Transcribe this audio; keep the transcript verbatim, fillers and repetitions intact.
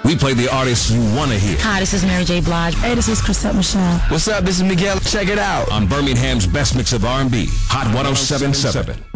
We play the artists you want to hear. Hi, this is Mary J. Blige. Hey, this is Chrisette Michele. What's up? This is Miguel. Check it out on Birmingham's best mix of R and B, Hot one oh seven point seven.